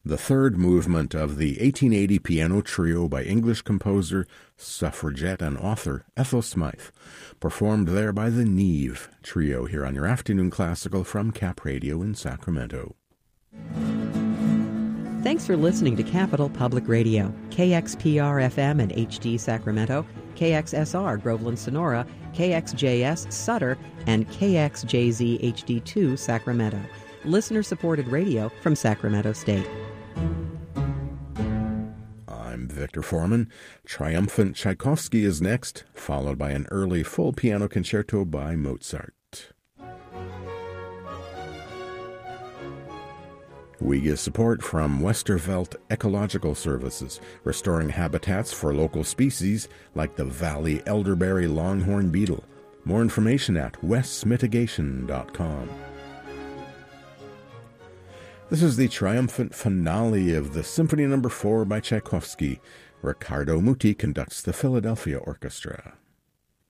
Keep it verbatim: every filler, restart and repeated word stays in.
the third movement of the eighteen eighty piano trio by English composer, suffragette, and author Ethel Smythe, performed there by the Neve Trio here on your Afternoon Classical from Cap Radio in Sacramento. Thanks for listening to Capital Public Radio, K X P R F M and H D Sacramento, K X S R Groveland Sonora, K X J S Sutter, and K X J Z H D two Sacramento. Listener-supported radio from Sacramento State. I'm Victor Foreman. Triumphant Tchaikovsky is next, followed by an early full piano concerto by Mozart. We get support from Westervelt Ecological Services, restoring habitats for local species like the Valley elderberry longhorn beetle. More information at wes mitigation dot com. This is the triumphant finale of the Symphony Number four by Tchaikovsky. Riccardo Muti conducts the Philadelphia Orchestra.